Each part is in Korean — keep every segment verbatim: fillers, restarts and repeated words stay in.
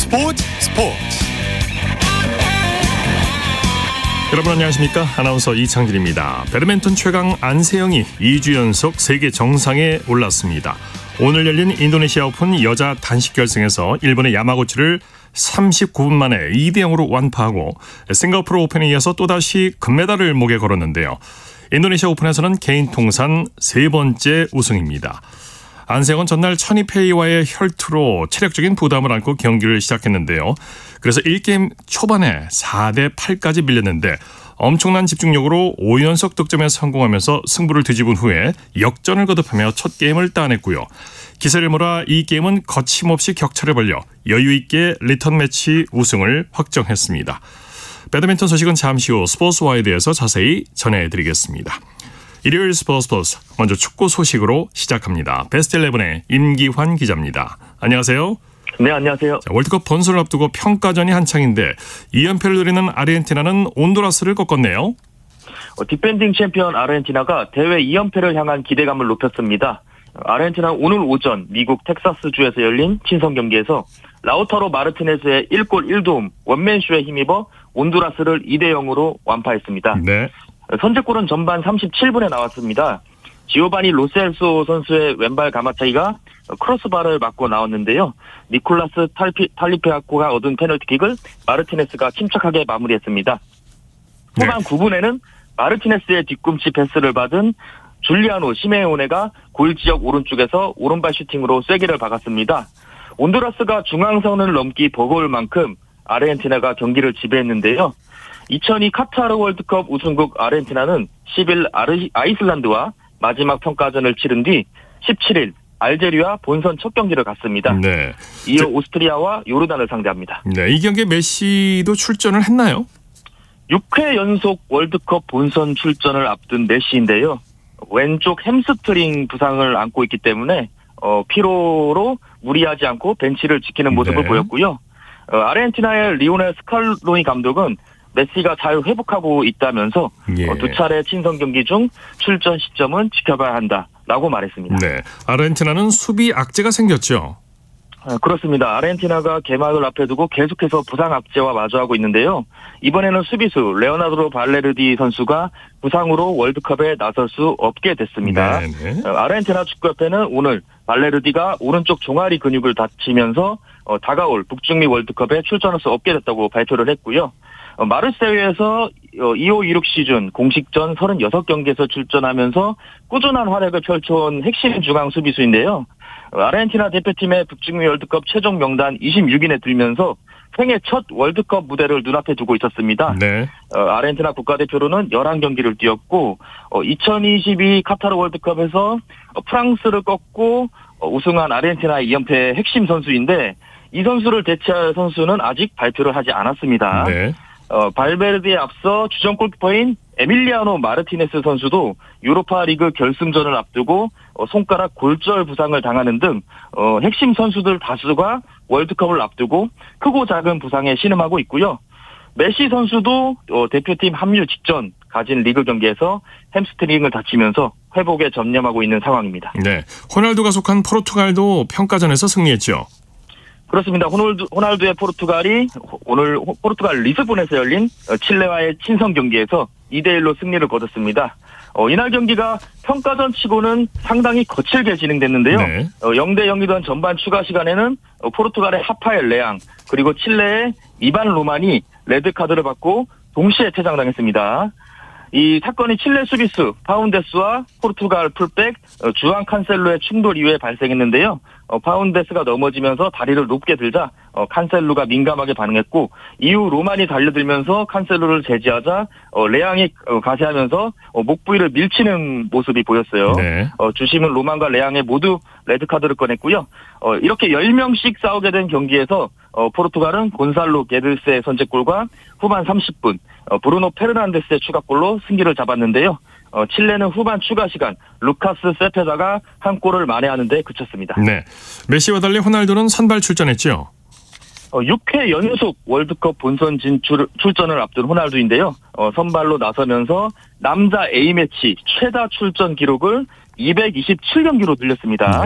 스포츠 스포츠 여러분 안녕하십니까? 아나운서 이창진입니다. 배드민턴 최강 안세영이 이 주 연속 세계 정상에 올랐습니다. 오늘 열린 인도네시아 오픈 여자 단식 결승에서 일본의 야마구치를 삼십구 분 만에 이 대 영으로 완파하고 싱가포르 오픈에 이어서 또다시 금메달을 목에 걸었는데요. 인도네시아 오픈에서는 개인 통산 세 번째 우승입니다. 안세영은 전날 천이페이와의 혈투로 체력적인 부담을 안고 경기를 시작했는데요. 그래서 일 게임 초반에 사 대 팔까지 밀렸는데 엄청난 집중력으로 오 연속 득점에 성공하면서 승부를 뒤집은 후에 역전을 거듭하며 첫 게임을 따냈고요. 기세를 몰아 이 게임은 거침없이 격차를 벌려 여유 있게 리턴 매치 우승을 확정했습니다. 배드민턴 소식은 잠시 후 스포츠와이드에서 자세히 전해드리겠습니다. 일요일 스포츠 스포츠 먼저 축구 소식으로 시작합니다. 베스트 십일의 임기환 기자입니다. 안녕하세요. 네, 안녕하세요. 자, 월드컵 본선을 앞두고 평가전이 한창인데 이 연패를 누리는 아르헨티나는 온두라스를 꺾었네요. 어, 디펜딩 챔피언 아르헨티나가 대회 이 연패를 향한 기대감을 높였습니다. 아르헨티나는 오늘 오전 미국 텍사스주에서 열린 친선 경기에서 라우타로 마르티네스의 일 골 일 도움 원맨쇼에 힘입어 온두라스를 이 대 영으로 완파했습니다. 네. 선제골은 전반 삼십칠 분에 나왔습니다. 지오바니 로셀소 선수의 왼발 가마차기가 크로스바를 맞고 나왔는데요. 니콜라스 탈피, 탈리페아코가 얻은 페널티킥을 마르티네스가 침착하게 마무리했습니다. 후반 네. 구 분에는 마르티네스의 뒤꿈치 패스를 받은 줄리아노 시메오네가 골지역 오른쪽에서 오른발 슈팅으로 쐐기를 박았습니다. 온두라스가 중앙선을 넘기 버거울 만큼 아르헨티나가 경기를 지배했는데요. 이천이 카타르 월드컵 우승국 아르헨티나는 십 일 아르, 아이슬란드와 마지막 평가전을 치른 뒤 십칠 일 알제리와 본선 첫 경기를 갔습니다. 네. 이어 저, 오스트리아와 요르단을 상대합니다. 네, 이 경기에 메시도 출전을 했나요? 육 회 연속 월드컵 본선 출전을 앞둔 메시인데요. 왼쪽 햄스트링 부상을 안고 있기 때문에 어, 피로로 무리하지 않고 벤치를 지키는 모습을 네. 보였고요. 어, 아르헨티나의 리오넬 스칼로니 감독은 메시가 잘 회복하고 있다면서 예. 어, 두 차례 친선 경기 중 출전 시점은 지켜봐야 한다라고 말했습니다. 네, 아르헨티나는 수비 악재가 생겼죠. 아, 그렇습니다. 아르헨티나가 개막을 앞에 두고 계속해서 부상 악재와 마주하고 있는데요. 이번에는 수비수 레오나르도 발레르디 선수가 부상으로 월드컵에 나설 수 없게 됐습니다. 네네. 아르헨티나 축구협회는 오늘 발레르디가 오른쪽 종아리 근육을 다치면서 어, 다가올 북중미 월드컵에 출전할 수 없게 됐다고 발표를 했고요. 어, 마르세유에서 어, 이십오 이십육 시즌 공식전 삼십육 경기에서 출전하면서 꾸준한 활약을 펼쳐온 핵심 중앙 수비수인데요. 어, 아르헨티나 대표팀의 북중미 월드컵 최종 명단 이십육 인에 들면서 생애 첫 월드컵 무대를 눈앞에 두고 있었습니다. 네. 어, 아르헨티나 국가대표로는 열한 경기를 뛰었고 어, 이천이십이 카타르 월드컵에서 어, 프랑스를 꺾고 어, 우승한 아르헨티나 이 연패의 핵심 선수인데 이 선수를 대체할 선수는 아직 발표를 하지 않았습니다. 네. 어, 발베르디에 앞서 주전 골키퍼인 에밀리아노 마르티네스 선수도 유로파 리그 결승전을 앞두고 어, 손가락 골절 부상을 당하는 등 어, 핵심 선수들 다수가 월드컵을 앞두고 크고 작은 부상에 신음하고 있고요. 메시 선수도 어, 대표팀 합류 직전 가진 리그 경기에서 햄스트링을 다치면서 회복에 전념하고 있는 상황입니다. 네, 호날두가 속한 포르투갈도 평가전에서 승리했죠. 그렇습니다. 호날두, 호날두의 포르투갈이 오늘 포르투갈 리스본에서 열린 칠레와의 친선 경기에서 이 대 일로 승리를 거뒀습니다. 어, 이날 경기가 평가전 치고는 상당히 거칠게 진행됐는데요. 네. 어, 영 대 영이던 전반 추가 시간에는 어, 포르투갈의 하파엘 레앙 그리고 칠레의 이반 로만이 레드카드를 받고 동시에 퇴장당했습니다. 이 사건이 칠레 수비수 파운데스와 포르투갈 풀백 주앙 칸셀루의 충돌 이후에 발생했는데요. 어, 파운데스가 넘어지면서 다리를 높게 들자 어, 칸셀루가 민감하게 반응했고 이후 로만이 달려들면서 칸셀루를 제지하자 어, 레앙이 어, 가세하면서 어, 목 부위를 밀치는 모습이 보였어요. 네. 어, 주심은 로만과 레앙에 모두 레드카드를 꺼냈고요. 어, 이렇게 열 명씩 싸우게 된 경기에서 어, 포르투갈은 곤살로 게르스의 선제골과 후반 삼십 분 어, 브루노 페르난데스의 추가골로 승기를 잡았는데요. 어, 칠레는 후반 추가 시간 루카스 세페다가 한 골을 만회하는 데 그쳤습니다. 네, 메시와 달리 호날두는 선발 출전했죠. 어, 육 회 연속 월드컵 본선 진출 출전을 앞둔 호날두인데요. 어, 선발로 나서면서 남자 A매치 최다 출전 기록을 이백이십칠 경기로 늘렸습니다. 네.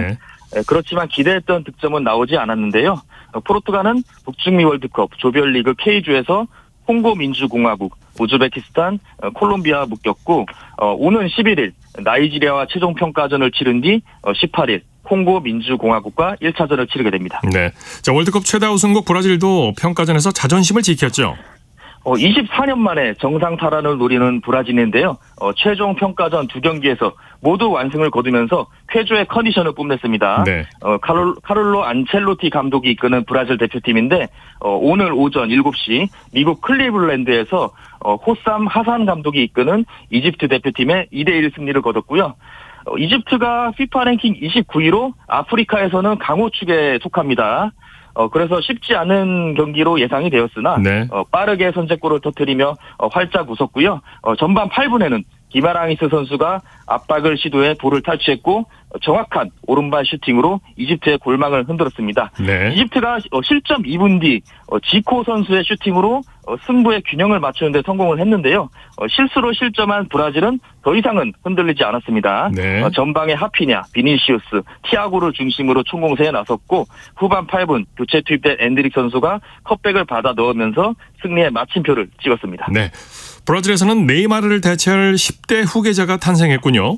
그렇지만 기대했던 득점은 나오지 않았는데요. 포르투갈은 북중미 월드컵 조별리그 K조에서 콩고 민주공화국, 우즈베키스탄, 콜롬비아와 묶였고 오는 십일 일 나이지리아와 최종 평가전을 치른 뒤 십팔 일 콩고 민주공화국과 일 차전을 치르게 됩니다. 네, 자 월드컵 최다 우승국 브라질도 평가전에서 자존심을 지켰죠. 어, 이십사 년 만에 정상 탈환을 노리는 브라질인데요. 어, 최종 평가전 두 경기에서 모두 완승을 거두면서 쾌조의 컨디션을 뽐냈습니다. 네. 어, 카롤, 카를로 안첼로티 감독이 이끄는 브라질 대표팀인데 어, 오늘 오전 일곱 시 미국 클리블랜드에서 어, 호삼 하산 감독이 이끄는 이집트 대표팀의 이 대 일 승리를 거뒀고요. 어, 이집트가 피파 랭킹 이십구 위로 아프리카에서는 강호축에 속합니다. 어, 그래서 쉽지 않은 경기로 예상이 되었으나, 네. 어, 빠르게 선제골을 터뜨리며, 어, 활짝 웃었고요. 어, 전반 팔 분에는 기마랑이스 선수가 압박을 시도해 볼을 탈취했고, 어, 정확한 오른발 슈팅으로 이집트의 골망을 흔들었습니다. 네. 이집트가 어, 실점 이 분 뒤, 어, 지코 선수의 슈팅으로 어, 승부의 균형을 맞추는 데 성공을 했는데요. 어, 실수로 실점한 브라질은 더 이상은 흔들리지 않았습니다. 네. 어, 전방에 하피냐, 비니시우스, 티아고를 중심으로 총공세에 나섰고 후반 팔 분 교체 투입된 엔드릭 선수가 컵백을 받아 넣으면서 승리의 마침표를 찍었습니다. 네, 브라질에서는 네이마르를 대체할 십 대 후계자가 탄생했군요.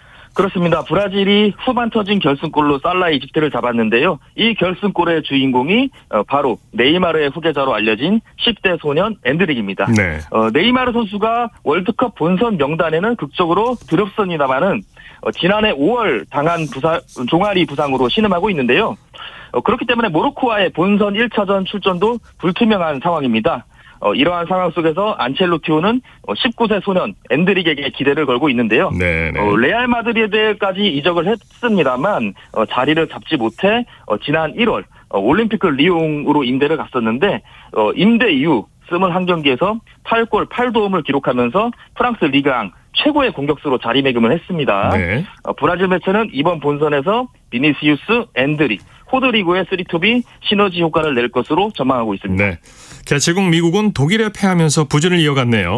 그렇습니다. 브라질이 후반 터진 결승골로 살라 이집트를 잡았는데요. 이 결승골의 주인공이 바로 네이마르의 후계자로 알려진 십 대 소년 엔드릭입니다. 네. 어, 네이마르 선수가 월드컵 본선 명단에는 극적으로 드롭선이다마는 어, 지난해 오월 당한 부상, 종아리 부상으로 신음하고 있는데요. 어, 그렇기 때문에 모로코와의 본선 일 차전 출전도 불투명한 상황입니다. 어, 이러한 상황 속에서 안첼로티오는 십구 세 소년 엔드릭에게 기대를 걸고 있는데요. 네, 네. 어, 레알 마드리드까지 이적을 했습니다만 어, 자리를 잡지 못해 어, 지난 일월 어, 올림피크 리옹으로 임대를 갔었는데 어, 임대 이후 이십일 경기에서 팔 골 팔 도움을 기록하면서 프랑스 리그왕 최고의 공격수로 자리매김을 했습니다. 네. 어, 브라질 매체는 이번 본선에서 비니시우스, 엔드릭, 호드리고의 쓰리톱이 시너지 효과를 낼 것으로 전망하고 있습니다. 네. 개최국 미국은 독일에 패하면서 부진을 이어갔네요.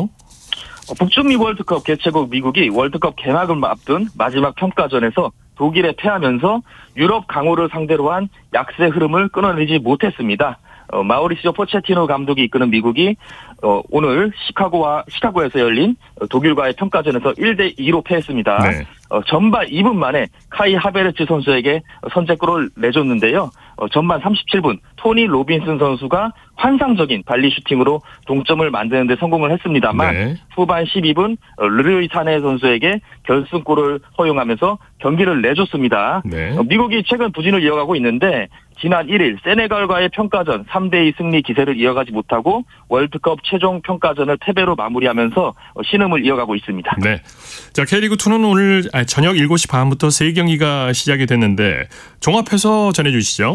어, 북중미 월드컵 개최국 미국이 월드컵 개막을 앞둔 마지막 평가전에서 독일에 패하면서 유럽 강호를 상대로 한 약세 흐름을 끊어내지 못했습니다. 어, 마우리시오 포체티노 감독이 이끄는 미국이 어, 오늘 시카고와 시카고에서 열린 독일과의 평가전에서 일 대 이로 패했습니다. 네. 어, 전반 이 분 만에 카이 하베르츠 선수에게 선제골을 내줬는데요. 어, 전반 삼십칠 분 토니 로빈슨 선수가 환상적인 발리 슈팅으로 동점을 만드는 데 성공을 했습니다만 네. 후반 십이 분 어, 르르이 사네 선수에게 결승골을 허용하면서 경기를 내줬습니다. 네. 어, 미국이 최근 부진을 이어가고 있는데 지난 일 일 세네갈과의 평가전 삼 대 이 승리 기세를 이어가지 못하고 월드컵 최종 평가전을 패배로 마무리하면서 신음을 이어가고 있습니다. 네. 자, K리그이는 오늘 저녁 일곱 시 반부터 세 경기가 시작이 됐는데 종합해서 전해주시죠.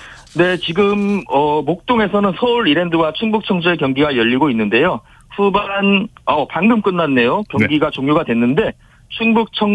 네, 지금 어, 목동에서는 서울 이랜드와 충북 청주의 경기가 열리고 있는데요. 후반 어, 방금 끝났네요. 경기가 네. 종료가 됐는데 충북 청